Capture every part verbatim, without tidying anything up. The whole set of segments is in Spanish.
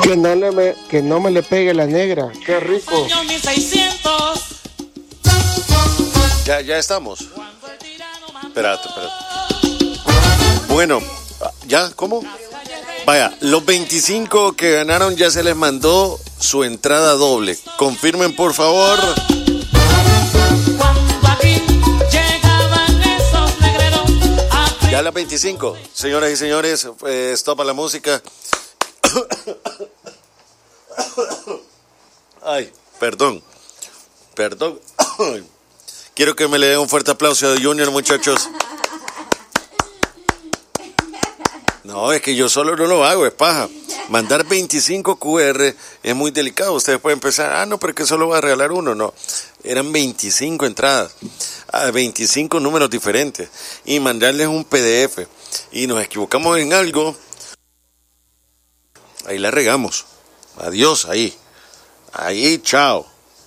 Que no, le me, que no me le pegue la negra. Qué rico. Ya, ya estamos. Espérate, espérate. Bueno, ¿ya? ¿Cómo? Vaya, los veinticinco que ganaron ya se les mandó su entrada doble. Confirmen, por favor. Ya las veinticinco. Señoras y señores, eh, stop a la música. Ay, perdón. Perdón. Quiero que me le den un fuerte aplauso a Junior, muchachos. No, es que yo solo no lo hago, es paja. Mandar veinticinco Q R es muy delicado. Ustedes pueden pensar, ah, no, pero que solo va a regalar uno. No, eran veinticinco entradas, veinticinco números diferentes y mandarles un P D F. Y nos equivocamos en algo, ahí la regamos. Adiós, ahí. Ahí, chao.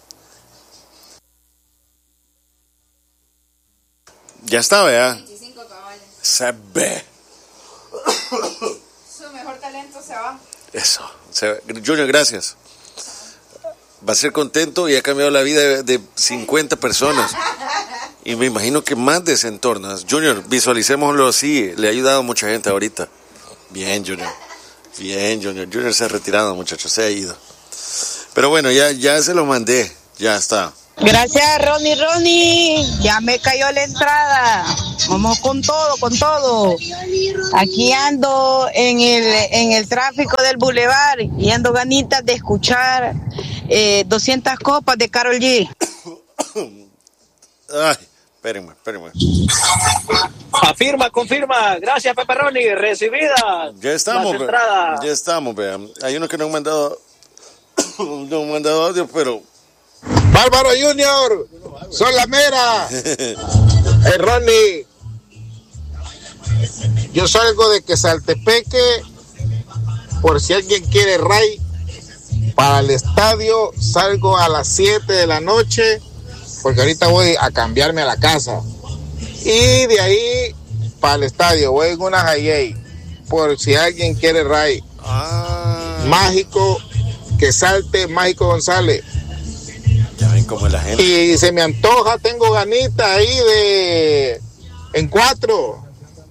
Ya está, ¿verdad? veinticinco cabales. Se ve. Su mejor talento se va. Eso. Se, Junior, gracias. Va a ser contento y ha cambiado la vida de, de cincuenta personas. Y me imagino que más de centornas. Junior, visualicémoslo así. Le ha ayudado a mucha gente ahorita. Bien, Junior. Bien, Junior. Junior se ha retirado, muchachos. Se ha ido. Pero bueno, ya, ya se lo mandé. Ya está. Gracias, Ronnie, Ronnie. Ya me cayó la entrada. Vamos con todo, con todo. Aquí ando en el, en el tráfico del bulevar y ando ganitas de escuchar eh, doscientas copas de Karol G. Ay, espérenme, espérenme. Afirma, confirma. Gracias, Pepe Ronnie. Recibida. Ya estamos, ve, ya estamos, vean. Hay unos que no han mandado, no han mandado audio, pero... Bárbaro Junior, son la mera. Hey, Ronnie, yo salgo de Quesaltepeque por si alguien quiere ray para el estadio. Salgo a las siete de la noche porque ahorita voy a cambiarme a la casa y de ahí para el estadio voy en una Hayei por si alguien quiere ray. Ah. Mágico Quesalte, Mágico González. Ya ven cómo es la gente. Y se me antoja, tengo ganita ahí de... en cuatro.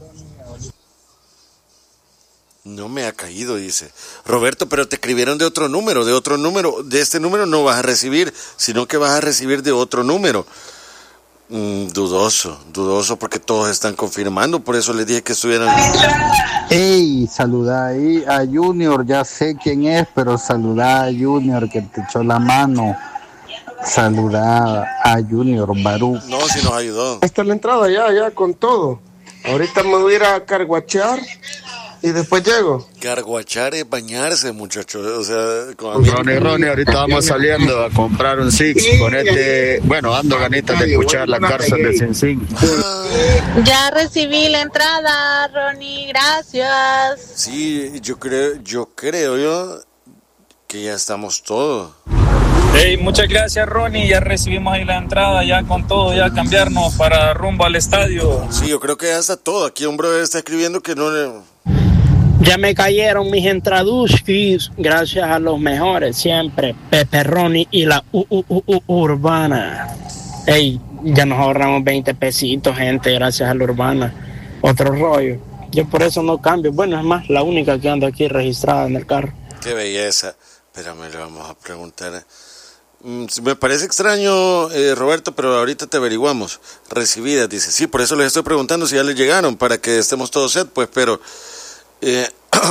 No me ha caído, dice. Roberto, pero te escribieron de otro número, de otro número. De este número no vas a recibir, sino que vas a recibir de otro número. Mm, dudoso, dudoso porque todos están confirmando, por eso les dije que estuvieran... Ey, saluda ahí a Junior, ya sé quién es, pero saluda a Junior que te echó la mano. Saludar a Junior Barú. No, si nos ayudó. Esta es la entrada ya, ya, con todo. Ahorita me voy a ir a carguachar y después llego. Carguachar es bañarse, muchachos. O sea, con Ronnie, Ronnie, ahorita vamos saliendo a comprar un Six con este. Bueno, ando ganitas de escuchar la cárcel de Sin Sin. Ya recibí la entrada, Ronnie, gracias. Sí, yo creo, yo creo yo que ya estamos todos. Hey, muchas gracias, Ronnie. Ya recibimos ahí la entrada, ya con todo, ya cambiarnos para rumbo al estadio. Sí, yo creo que ya está todo. Aquí un brother está escribiendo que no le... Ya me cayeron mis entraduskis, gracias a los mejores siempre, Pepe Ronnie y la U U U U Urbana. Hey, ya nos ahorramos veinte pesitos, gente, gracias a la Urbana. Otro rollo. Yo por eso no cambio. Bueno, es más, la única que anda aquí registrada en el carro. Qué belleza. Espérame, le vamos a preguntar. Me parece extraño, eh, Roberto, pero ahorita te averiguamos. Recibidas, dice. Sí, por eso les estoy preguntando si ya les llegaron, para que estemos todos set, pues, pero eh,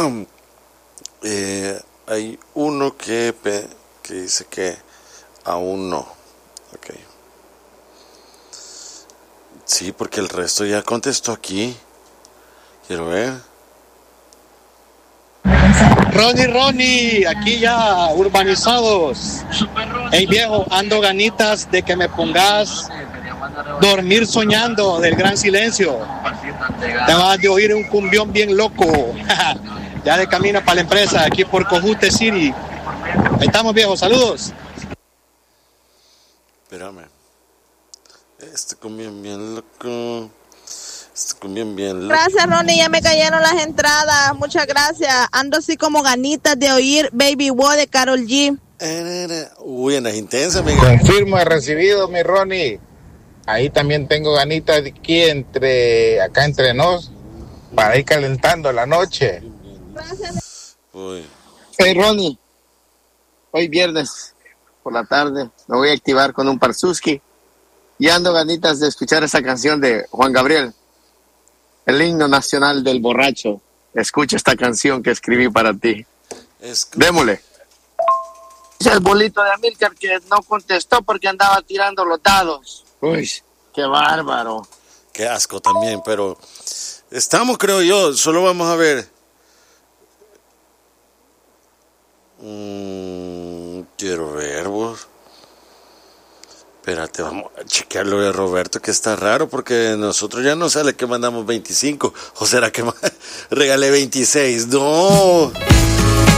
eh, hay uno que, que dice que aún no. Ok. Sí, porque el resto ya contestó aquí. Quiero ver. Ronnie, Ronnie, aquí ya urbanizados. Hey viejo, ando ganitas de que me pongas Dormir Soñando del Gran Silencio. Te vas de oír un cumbión bien loco. Ya de camino para la empresa, aquí por Cojute City. Ahí estamos, viejo, saludos. Espérame. Este cumbión bien loco. Bien, bien. Gracias, Ronnie, ya me cayeron las entradas. Muchas gracias. Ando así como ganitas de oír Baby Woe de Karol G. Uy, en las intensas, amiga. Confirmo, he recibido, mi Ronnie. Ahí también tengo ganitas de aquí entre, acá entre nos, para ir calentando la noche. Gracias. Uy. Hey, Ronnie, hoy viernes por la tarde me voy a activar con un parzuski y ando ganitas de escuchar esa canción de Juan Gabriel, el himno nacional del borracho. Escucha esta canción que escribí para ti. Escucha. Démosle. Ese es el bolito de Amílcar que no contestó porque andaba tirando los dados. Uy, qué bárbaro. Qué asco también, pero estamos, creo yo, solo vamos a ver. Mm, quiero ver vos. Espérate, vamos a chequear lo de Roberto, que está raro, porque nosotros ya no sale que mandamos veinticinco, o será que regalé veintiséis. No.